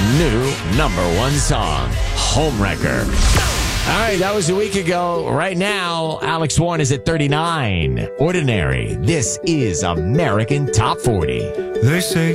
new number one song, Homewrecker. All right, that was a week ago. Right now, Alex Warren is at 39. Ordinary. This is American Top 40. They say